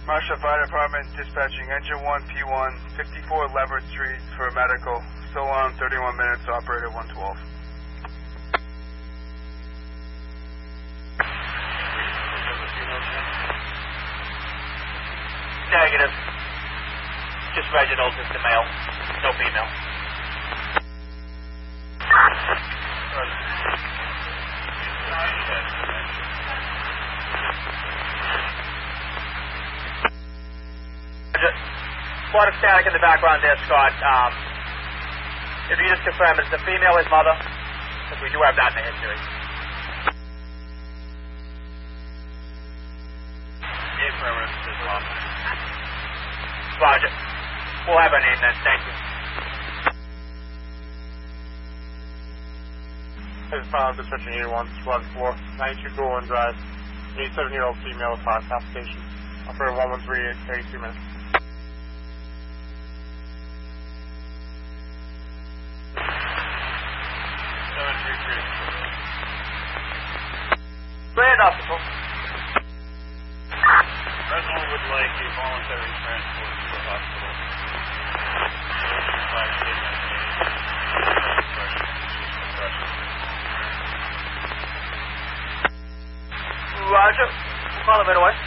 Marshall Fire Department dispatching engine 1, P1, 54 Leverett Street for medical. Still on 31 minutes, operator 112. Negative. Just Reginald, just a male. No female. A lot of static in the background there, Scott. If you just confirm, is the female his mother? Because we do have that in the history. Affirmative, his mom. Roger. We'll have her name then. Thank you. This is final dispatching 81, squad 4, 92 Golan Drive, 87-year-old female with heart palpitation. Operator 1138, 32 minutes. Grand Hospital. Reginald would like a voluntary transport to the hospital. Roger. We'll call him right away.